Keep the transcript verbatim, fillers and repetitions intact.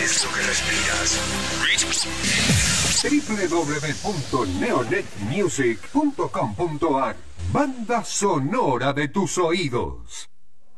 es lo que respiras. doble u doble u doble u punto neonet music punto com punto a r Banda sonora de tus oídos.